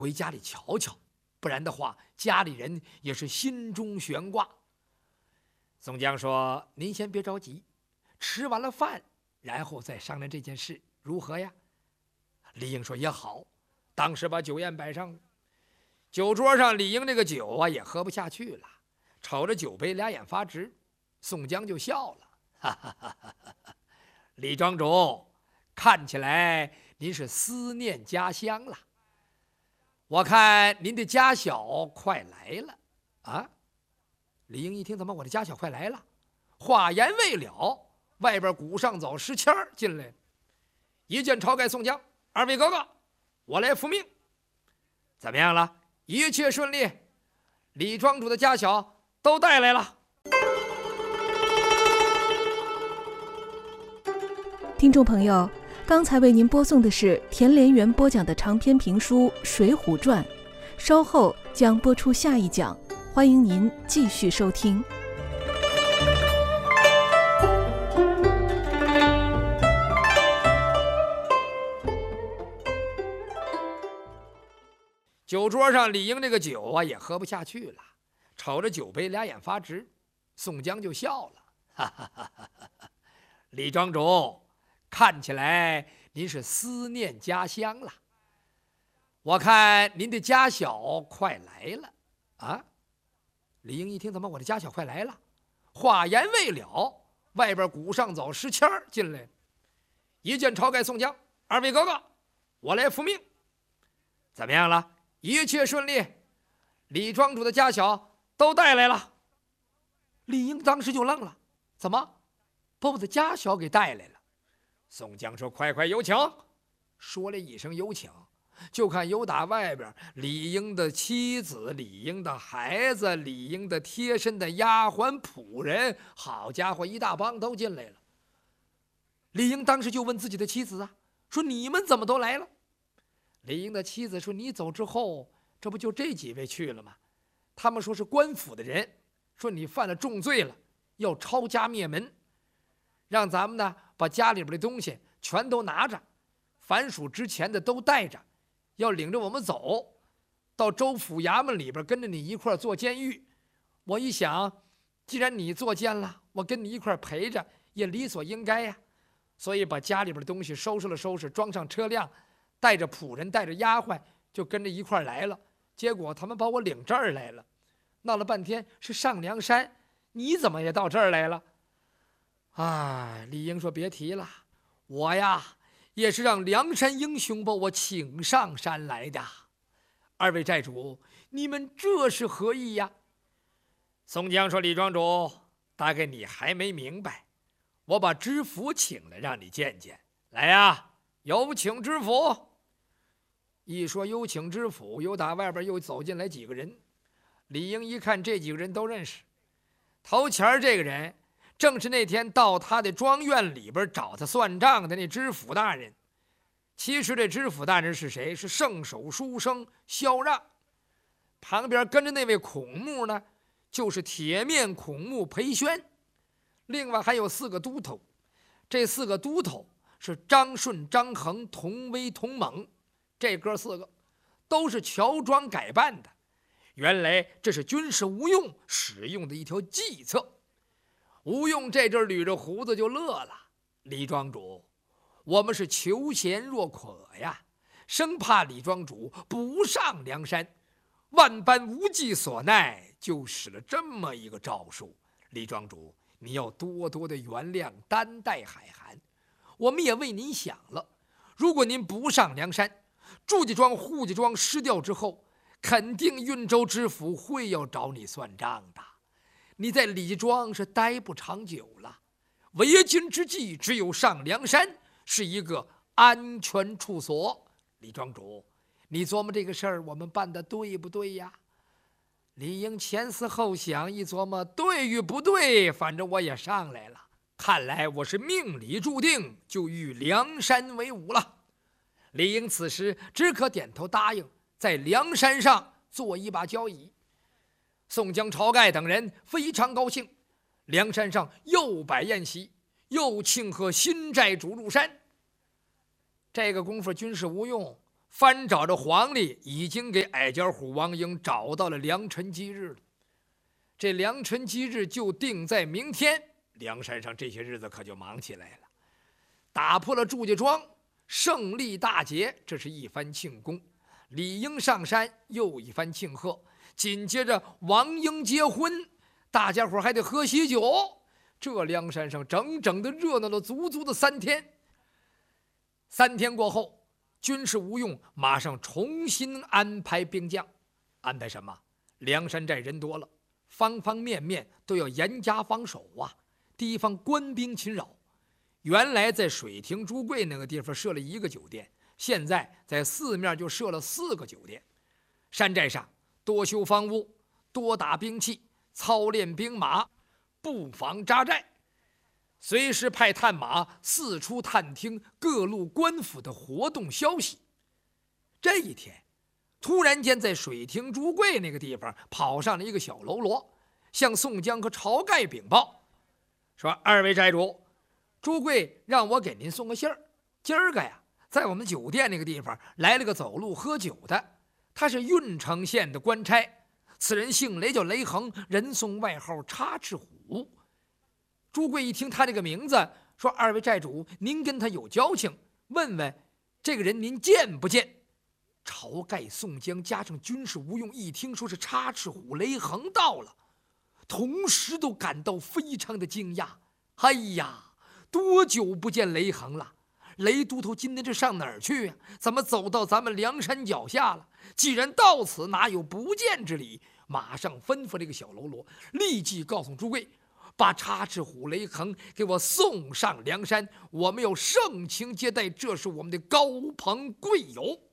回家里瞧瞧，不然的话，家里人也是心中悬挂。宋江说：“您先别着急，吃完了饭，然后再商量这件事，如何呀？”李应说：“也好。”当时把酒宴摆上了，酒桌上李应这个酒啊也喝不下去了，瞅着酒杯俩眼发直。宋江就笑了：“哈哈哈哈！李庄主，看起来您是思念家乡了。我看您的家小快来了啊！”李应一听，怎么我的家小快来了？话言未了，外边鼓上走石谦进来了，一见晁盖、宋江，二位哥哥，我来复命。怎么样了？一切顺利？李庄主的家小都带来了。 听众朋友，刚才为您播送的是田连元播讲的长篇评书《水浒传》，稍后将播出下一讲，欢迎您继续收听。 酒桌上李应这个酒啊也喝不下去了，瞅着酒杯俩眼发直。宋江就笑了：“哈哈哈哈！李庄主，看起来您是思念家乡了。我看您的家小快来了啊！”李应一听，怎么我的家小快来了？话言未了，外边鼓上走石谦进来了，一见晁盖、宋江，二位哥哥，我来复命。怎么样了？一切顺利？李庄主的家小都带来了。李应当时就愣了：“怎么把我的家小给带来了？”宋江说：“快快有请。”说了一声有请，就看由打外边李应的妻子、李应的孩子、李应的贴身的丫鬟仆人，好家伙，一大帮都进来了。李应当时就问自己的妻子啊，说：“你们怎么都来了？”李应的妻子说：“你走之后，这不就这几位去了吗？他们说是官府的人，说你犯了重罪了，要抄家灭门，让咱们呢把家里边的东西全都拿着，凡属之前的都带着，要领着我们走到州府衙门里边，跟着你一块坐监狱。我一想，既然你坐监了，我跟你一块陪着也理所应该呀，所以把家里边的东西收拾了收拾，装上车辆，带着仆人，带着丫鬟，就跟着一块来了。结果他们把我领这儿来了，闹了半天是上梁山，你怎么也到这儿来了？”李应说：“别提了，我呀也是让梁山英雄把我请上山来的。二位寨主，你们这是何意呀？”宋江说：“李庄主，大概你还没明白，我把知府请来让你见见。来呀，有请知府。”一说有请知府，由打外边又走进来几个人。李应一看这几个人都认识，头前这个人正是那天到他的庄院里边找他算账的那知府大人。其实这知府大人是谁？是圣手书生萧让。旁边跟着那位孔目呢，就是铁面孔目裴宣。另外还有4个都头，这4个都头是张顺、张衡、童威、童猛。这哥4个都是乔装改扮的，原来这是军师吴用使用的一条计策。吴用这阵捋着胡子就乐了：“李庄主，我们是求贤若渴呀，生怕李庄主不上梁山，万般无计所奈，就使了这么一个招数。李庄主，你要多多的原谅，担待海涵。我们也为您想了，如果您不上梁山，祝家庄、扈家庄失掉之后，肯定运州知府会要找你算账的。你在李庄是待不长久了，为今之计只有上梁山，是一个安全处所。李庄主，你琢磨这个事儿，我们办的对不对呀？”李应前思后想，一琢磨，对与不对，反正我也上来了，看来我是命里注定就与梁山为伍了。李应此时只可点头答应，在梁山上做一把交椅。宋江、晁盖等人非常高兴，梁山上又摆宴席，又庆贺新寨主入山。这个功夫，军师吴用翻找着黄历，已经给矮脚虎王英找到了良辰吉日了。这良辰吉日就定在明天，梁山上这些日子可就忙起来了。打破了祝家庄，胜利大捷，这是一番庆功。李应上山，又一番庆贺。紧接着王英结婚，大家伙还得喝喜酒。这梁山上整整的热闹了足足的3天。3天过后，军事吴用马上重新安排兵将。安排什么？梁山寨人多了，方方面面都要严加防守啊，提防官兵侵扰。原来在水亭朱贵那个地方设了1个酒店，现在在四面就设了4个酒店。山寨上多修房屋，多打兵器，操练兵马，布防扎寨，随时派探马四处探听各路官府的活动消息。这一天，突然间在水亭朱贵那个地方跑上了一个小喽啰，向宋江和晁盖禀报说：“2位寨主，朱贵让我给您送个信儿，今儿个呀，在我们酒店那个地方来了个走路喝酒的，他是郓城县的官差，此人姓雷，叫雷横，人送外号插翅虎。”朱贵一听他这个名字，说：“2位寨主，您跟他有交情，问问这个人您见不见？”晁盖、宋江加上军士吴用一听说是插翅虎雷横到了，同时都感到非常的惊讶。哎呀，多久不见雷横了？雷都头今天这上哪儿去啊？怎么走到咱们梁山脚下了？既然到此，哪有不见之理？马上吩咐这个小喽啰立即告诉朱贵，把插翅虎雷横给我送上梁山，我们要盛情接待，这是我们的高朋贵友。